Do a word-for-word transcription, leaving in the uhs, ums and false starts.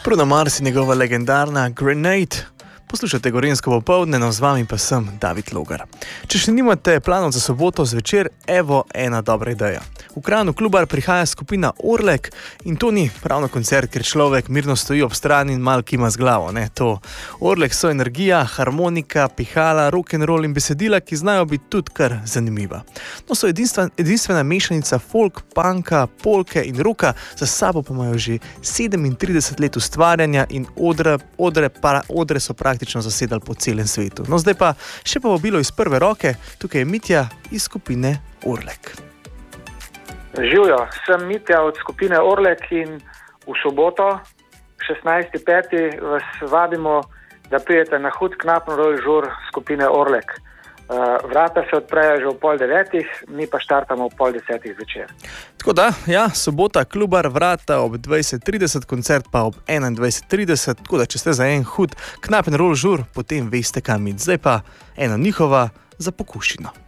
Bruno Mars in njegova legendarna Grenade. Poslušajte Gorenjsko popoldne, no z vami pa sem David Logar. Če še nimate planov za soboto zvečer, evo ena dobra ideja. V Kranju Klubar prihaja skupina Orlek in to ni ravno koncert, ker človek mirno stoji ob strani in mal kima z glavo, ne to. Orlek so energija, harmonika, pihala, rock'n'roll in besedila, ki znajo biti tudi kar zanimiva. No, so edinstvena, edinstvena mešanica folk, punka, polke in rocka, za sabo pa imajo že sedemintrideset let ustvarjanja in odre, odre, para, odre so praktično zasedali po celem svetu. No, zdaj pa še povabilo iz prve roke, tukaj je Mitja iz skupine Orlek. Živjo, sem Mitja od skupine Orlek in v soboto, šestnajstega petega vas vabimo, da prijete na hud knapno žur skupine Orlek. Vrata se odprejo že v pol devetih, mi pa štartamo v pol desetih zvečer. Tako da, ja, sobota Klubar, vrata ob dvajset trideset, koncert pa ob enaindvajset trideset, tako da če ste za en hud knapen roll žur, potem veste kam iti. Zdaj pa ena njihova za pokušino.